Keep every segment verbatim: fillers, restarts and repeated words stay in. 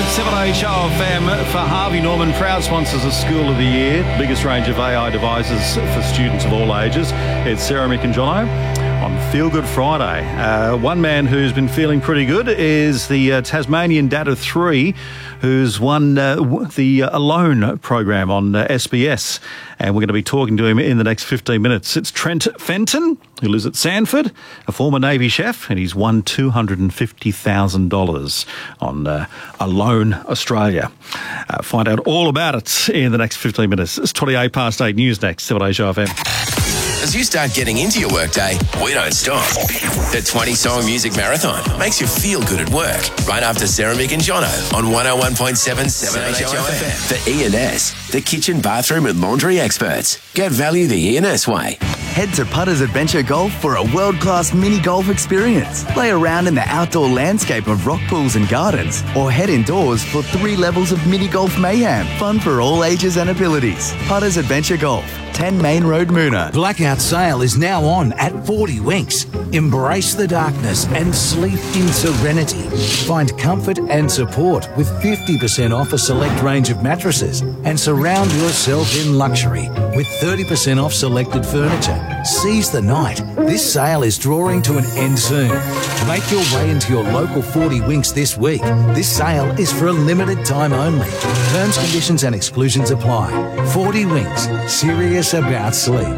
seven H O F M for Harvey Norman, proud sponsors of School of the Year, biggest range of A I devices for students of all ages. It's Sarah, Mick and Jono on Feel Good Friday. Uh, one man who's been feeling pretty good is the uh, Tasmanian dad of three who's won uh, the uh, Alone program on uh, S B S, and we're going to be talking to him in the next fifteen minutes. It's Trent Fenton, who lives at Sanford, a former Navy chef, and he's won two hundred fifty thousand dollars on uh, Alone Australia. Uh, find out all about it in the next fifteen minutes. It's twenty-eight past eight. News next, seven H O F M. As you start getting into your workday, we don't stop. The twenty-song music marathon makes you feel good at work. Right after Sarah, Mick and Jono on one oh one point seven seven H O F M. For E and S, the kitchen, bathroom and laundry experts. Get value the E and S way. Head to Putters Adventure Golf for a world-class mini golf experience. Play around in the outdoor landscape of rock pools and gardens, or head indoors for three levels of mini golf mayhem. Fun for all ages and abilities. Putters Adventure Golf, ten Main Road, Moona. Blackout sale is now on at forty Winks. Embrace the darkness and sleep in serenity. Find comfort and support with fifty percent off a select range of mattresses, and surround yourself in luxury with thirty percent off selected furniture. Seize the night. This sale is drawing to an end soon. Make your way into your local forty Winks this week. This sale is for a limited time only. Terms, conditions and exclusions apply. forty Winks. Serious about sleep.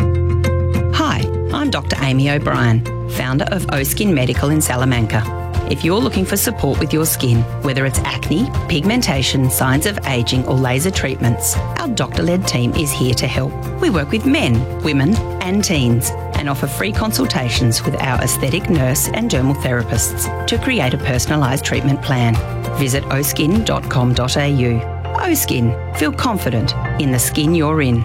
Hi, I'm Doctor Amy O'Brien, founder of O-Skin Medical in Salamanca. If you're looking for support with your skin, whether it's acne, pigmentation, signs of ageing or laser treatments, our doctor-led team is here to help. We work with men, women and teens and offer free consultations with our aesthetic nurse and dermal therapists to create a personalised treatment plan. Visit o skin dot com dot a u. O-Skin. Feel confident in the skin you're in.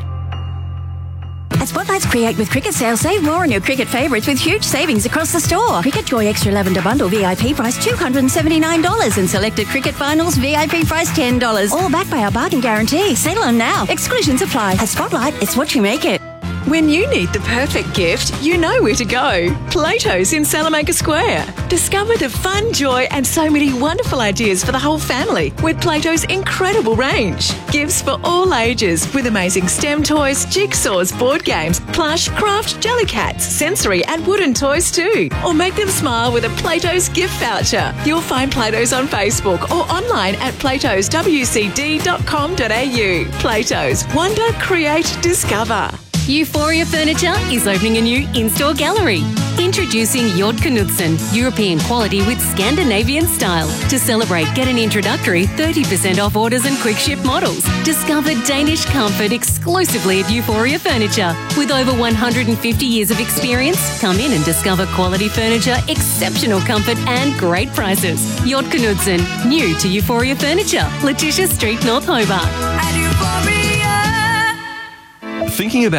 At Spotlight's Create with Cricket sale, save more on your cricket favourites with huge savings across the store. Cricket Joy Extra Lavender Bundle V I P price two hundred seventy-nine dollars and selected Cricket Finals V I P price ten dollars. All backed by our bargain guarantee. Sale on now. Exclusions apply. At Spotlight, it's what you make it. When you need the perfect gift, you know where to go. Plato's in Salamanca Square. Discover the fun, joy and so many wonderful ideas for the whole family with Plato's incredible range. Gifts for all ages with amazing STEM toys, jigsaws, board games, plush, craft, jellycats, sensory and wooden toys too. Or make them smile with a Plato's gift voucher. You'll find Plato's on Facebook or online at platos w c d dot com dot a u. Plato's. Wonder, create, discover. Euphoria Furniture is opening a new in-store gallery. Introducing Jord Knudsen, European quality with Scandinavian style. To celebrate, get an introductory thirty percent off orders and quick ship models. Discover Danish comfort exclusively at Euphoria Furniture. With over one hundred fifty years of experience, come in and discover quality furniture, exceptional comfort and great prices. Jord Knudsen, new to Euphoria Furniture, Letitia Street, North Hobart. Thinking about